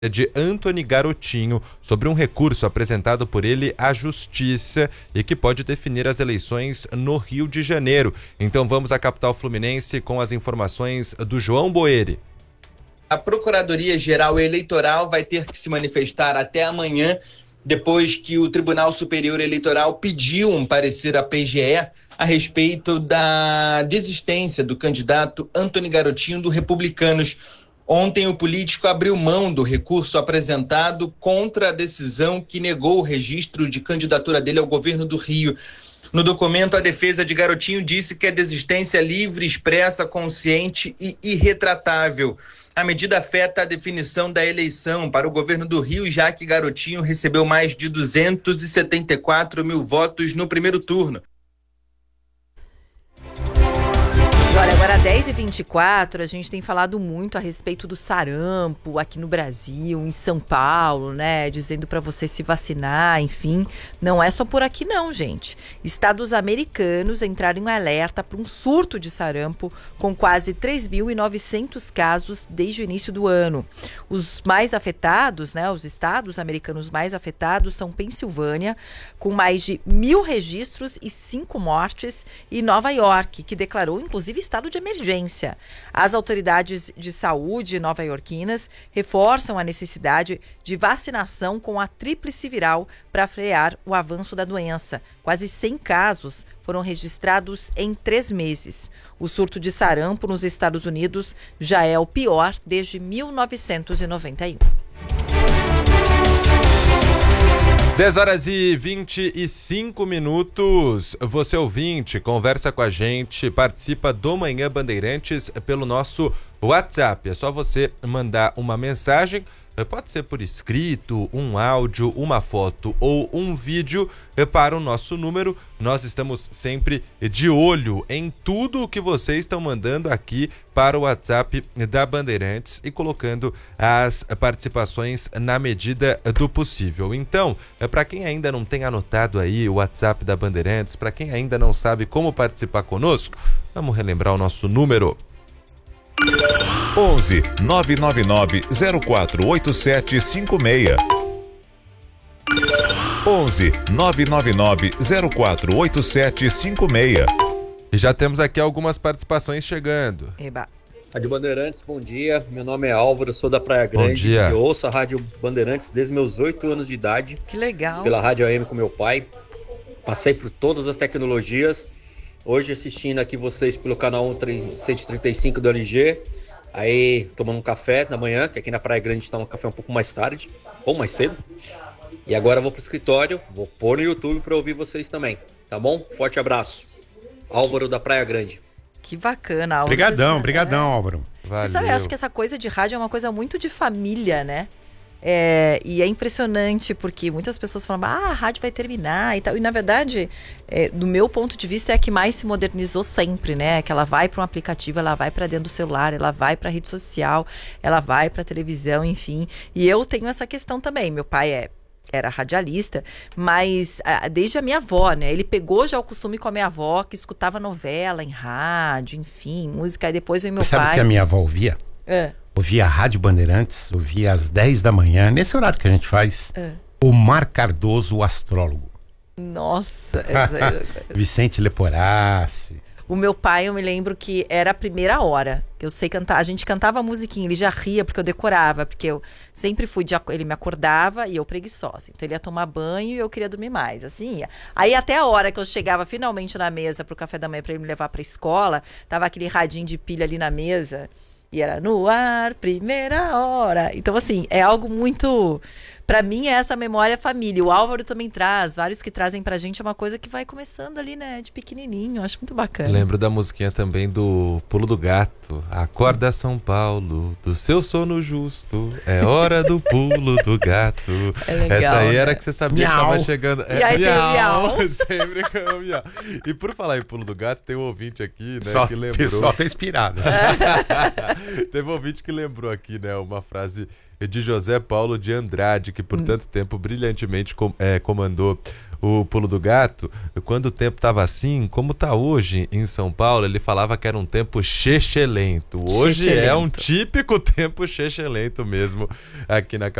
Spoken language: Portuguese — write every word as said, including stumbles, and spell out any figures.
de Antony Garotinho sobre um recurso apresentado por ele à Justiça e que pode definir as eleições no Rio de Janeiro. Então vamos à capital fluminense com as informações do João Boeri. A Procuradoria-Geral Eleitoral vai ter que se manifestar até amanhã, depois que o Tribunal Superior Eleitoral pediu um parecer à P G E a respeito da desistência do candidato Antony Garotinho do Republicanos. Ontem, o político abriu mão do recurso apresentado contra a decisão que negou o registro de candidatura dele ao governo do Rio. No documento, a defesa de Garotinho disse que a desistência é livre, expressa, consciente e irretratável. A medida afeta a definição da eleição para o governo do Rio, já que Garotinho recebeu mais de duzentos e setenta e quatro mil votos no primeiro turno. Olha, agora dez e vinte e quatro, a gente tem falado muito a respeito do sarampo aqui no Brasil, em São Paulo, né? Dizendo para você se vacinar, enfim. Não é só por aqui não, gente. Estados americanos entraram em alerta para um surto de sarampo com quase três mil e novecentos casos desde o início do ano. Os mais afetados, né? Os estados americanos mais afetados são Pensilvânia, com mais de mil registros e cinco mortes, e Nova York, que declarou, inclusive, estado de emergência. As autoridades de saúde nova-iorquinas reforçam a necessidade de vacinação com a tríplice viral para frear o avanço da doença. Quase cem casos foram registrados em três meses. O surto de sarampo nos Estados Unidos já é o pior desde mil novecentos e noventa e um. dez horas e vinte e cinco minutos. Você ouvinte, conversa com a gente, participa do Manhã Bandeirantes pelo nosso WhatsApp. É só você mandar uma mensagem, pode ser por escrito, um áudio, uma foto ou um vídeo para o nosso número. Nós estamos sempre de olho em tudo o que vocês estão mandando aqui para o WhatsApp da Bandeirantes e colocando as participações na medida do possível. Então, para quem ainda não tem anotado aí o WhatsApp da Bandeirantes, para quem ainda não sabe como participar conosco, vamos relembrar o nosso número. onze nove nove nove zero quatro oito sete cinco seis. onze nove nove nove zero quatro oito sete cinco seis. E já temos aqui algumas participações chegando. Eba. Rádio Bandeirantes, bom dia. Meu nome é Álvaro, sou da Praia Grande. Bom dia. Eu ouço a Rádio Bandeirantes desde meus oito anos de idade. Que legal. Pela Rádio A M com meu pai. Passei por todas as tecnologias. Hoje assistindo aqui vocês pelo canal cento e trinta e cinco do L G. Aí tomando um café da manhã, que aqui na Praia Grande toma um café um pouco mais tarde, ou mais cedo. E agora eu vou pro escritório, vou pôr no YouTube para ouvir vocês também, tá bom? Forte abraço. Álvaro da Praia Grande. Que bacana, Álvaro. Brigadão, brigadão, é. Álvaro. Valeu. Você sabe, eu acho que essa coisa de rádio é uma coisa muito de família, né? É, e é impressionante porque muitas pessoas falam, ah, a rádio vai terminar e tal. E na verdade, é, do meu ponto de vista, é a que mais se modernizou sempre, né? Que ela vai para um aplicativo, ela vai para dentro do celular, ela vai para rede social, ela vai para televisão, enfim. E eu tenho essa questão também. Meu pai é era radialista, mas a, desde a minha avó, né? Ele pegou já o costume com a minha avó, que escutava novela em rádio, enfim, música. E depois veio meu Sabe pai. Sabe o que a minha avó ouvia? É. Ouvia a Rádio Bandeirantes, ouvia às dez da manhã, nesse horário que a gente faz, é. O Mar Cardoso, o astrólogo. Nossa! Essa... Vicente Leporassi. O meu pai, eu me lembro que era a primeira hora. Eu sei cantar, a gente cantava a musiquinha, ele já ria porque eu decorava, porque eu sempre fui de, ele me acordava e eu preguiçosa. Então ele ia tomar banho e eu queria dormir mais, assim ia. Aí até a hora que eu chegava finalmente na mesa pro café da manhã para ele me levar pra escola, tava aquele radinho de pilha ali na mesa. E era no ar, primeira hora. Então, assim, é algo muito... Pra mim, é essa memória família. O Álvaro também traz. Vários que trazem pra gente é uma coisa que vai começando ali, né? De pequenininho. Acho muito bacana. Lembro da musiquinha também do Pulo do Gato. Acorda São Paulo, do seu sono justo. É hora do pulo do gato. É legal, essa aí né? era que você sabia miau. Que tava chegando. E aí miau. tem miau. Sempre com o miau. E por falar em Pulo do Gato, tem um ouvinte aqui, né? Só, que lembrou. O pessoal tá inspirado. Teve um ouvinte que lembrou aqui, né? Uma frase de José Paulo de Andrade, que por hum. tanto tempo brilhantemente com, é, comandou o Pulo do Gato, quando o tempo tava assim, como tá hoje em São Paulo, ele falava que era um tempo chechelento. Hoje Chechelento. é um típico tempo chechelento mesmo aqui na